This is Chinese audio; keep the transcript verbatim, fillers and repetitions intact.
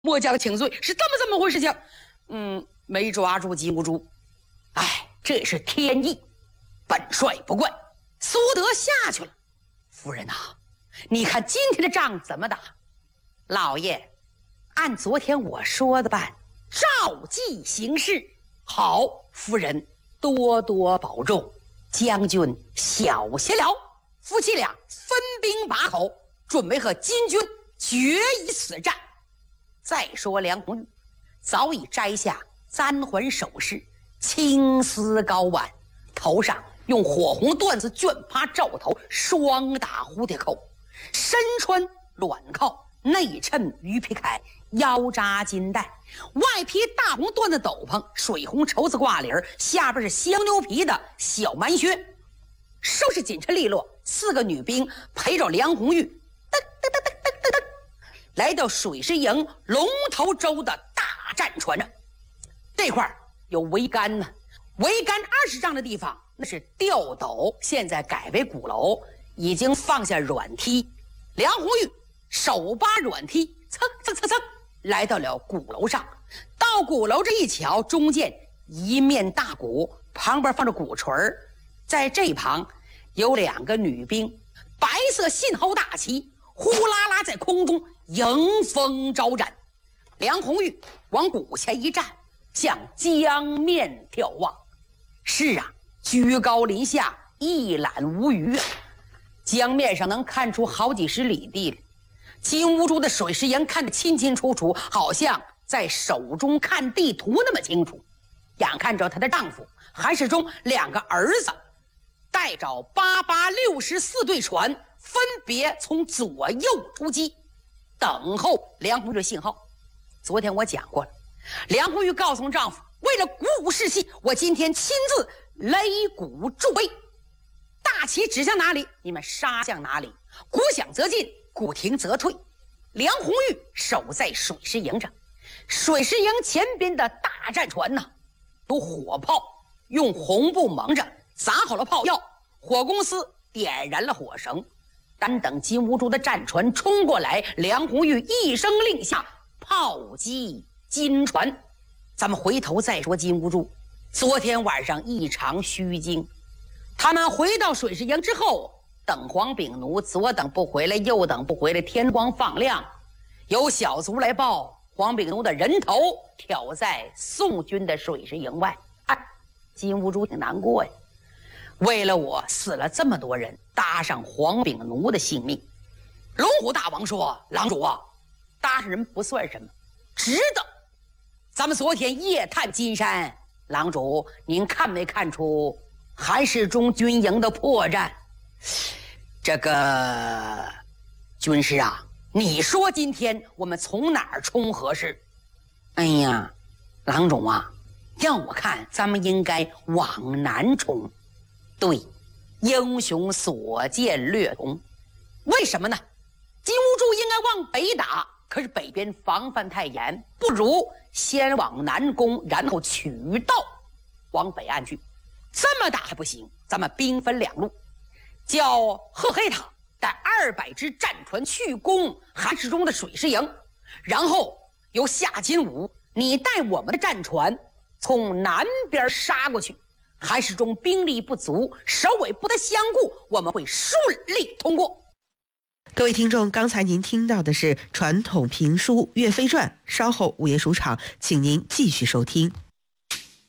末将请罪，是这么这么回事情。嗯，没抓住金兀术，哎，这是天意，本帅不惯。苏德下去了。夫人呐、啊，你看今天的仗怎么打？老爷，按昨天我说的办，照计行事。好，夫人多多保重。将军小心了。夫妻俩分兵把口，准备和金军决一死战。再说梁红玉早已摘下簪环首饰，青丝高挽，头上用火红缎子卷趴罩头，双打蝴蝶扣，身穿卵靠，内衬鱼皮铠，腰扎金带，外披大红缎子斗篷，水红绸子挂领，下边是香牛皮的小蛮靴，收拾紧陈利落。四个女兵陪着梁红玉噔噔噔噔噔噔噔来到水师营龙头洲的大战船上。这块儿有桅杆呢，桅杆二十丈的地方那是吊斗，现在改为鼓楼，已经放下软梯。梁红玉手扒软梯，蹭蹭蹭蹭来到了鼓楼上。到鼓楼这一瞧，中间一面大鼓，旁边放着鼓槌，在这旁有两个女兵，白色信号大旗呼啦啦在空中迎风招展。梁红玉往鼓前一站，向江面眺望。是啊，居高临下，一览无余啊！江面上能看出好几十里地了。金兀术的水师营看得清清楚楚，好像在手中看地图那么清楚。眼看着她的丈夫韩世忠两个儿子带着八八六十四队船，分别从左右出击，等候梁红玉的信号。昨天我讲过了，梁红玉告诉丈夫，为了鼓舞士气，我今天亲自擂鼓助威，大旗指向哪里，你们杀向哪里，鼓响则进，鼓停则退。梁红玉守在水师营上，水师营前边的大战船呢，有火炮用红布蒙着，撒好了炮药，火公司点燃了火绳。单等金兀术的战船冲过来，梁红玉一声令下，炮击金船。咱们回头再说金兀术，昨天晚上一场虚惊。他们回到水师营之后，等黄炳奴，左等不回来，右等不回来，天光放亮，有小卒来报，黄炳奴的人头挑在宋军的水师营外。哎，金兀术挺难过呀，为了我死了这么多人，搭上黄炳奴的性命。龙虎大王说，郎主啊，搭上人不算什么，值得。咱们昨天夜探金山，郎主您看没看出韩世忠军营的破绽？这个军师啊，你说今天我们从哪儿冲合适？哎呀，郎中啊，要我看咱们应该往南冲。对，英雄所见略同。为什么呢？金兀术应该往北打，可是北边防范太严，不如先往南攻，然后取道往北岸去。这么打还不行，咱们兵分两路，叫贺黑塔带二百只战船去攻韩世忠的水师营，然后由夏金武你带我们的战船从南边杀过去。韩世忠兵力不足，首尾不得相顾，我们会顺利通过。 各位听众，刚才您听到的是传统评书《岳飞传》，稍后午夜书场，请您继续收听。